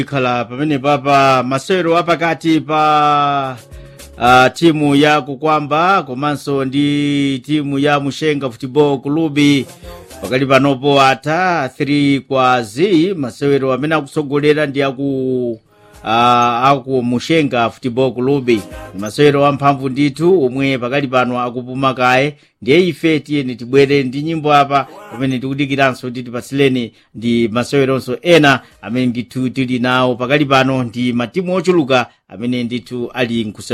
khala pamene papa masewero apakati pa timu ya Kukwamba komanso ndi timu ya Mushenga Football Club pakali panopo ata 3-0 masewero amene akusogolera ndi aku Mushenga Football Club. Masewero amphamvu ndithu omwe pakali pano akupuma kaye, ndiye ife tiyeni tibwere ndi nyimbo apa pamene tikudikiranso kuti tipasileni ndi maseweronso ena amene ndithu tili nawo pakali pano ndi matimu ochuluka amene ndithu ali